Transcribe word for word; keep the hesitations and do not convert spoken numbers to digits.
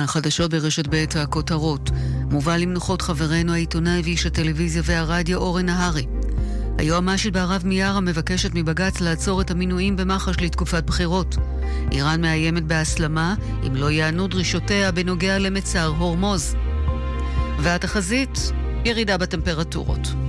החדשות ברשת ב' הכותרות. מובא למנוחות חברנו העיתונאי ואיש הטלוויזיה והרדיו אורן נהרי. היועמ"שית בערב מיארה מבקשת מבג"ץ לעצור את המינויים במח"ש לתקופת בחירות. איראן מאיימת בהסלמה אם לא יענו דרישותיה בנוגע למצר הורמוז. והתחזית, ירידה בטמפרטורות.